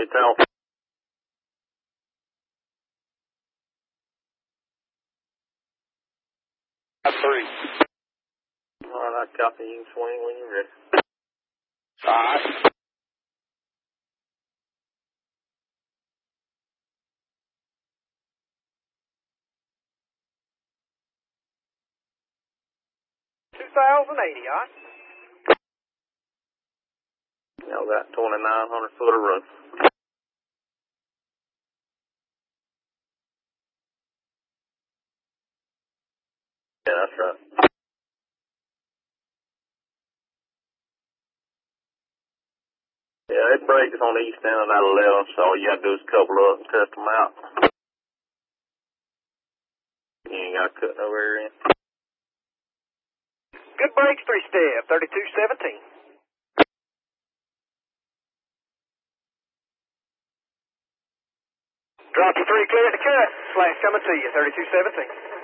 Hey, tell. 3. All right, copy. You can swing when you're ready. All right. $2,080, all right? Y'all got 2,900 foot of roof. Yeah, that's right. Yeah, it breaks on the east end of that 11, so all you gotta do is couple up and test them out. You ain't gotta cut no area in. Good brakes, 3-step, 3217. Drop you 3, clear to cut. Flash coming to you, 3217.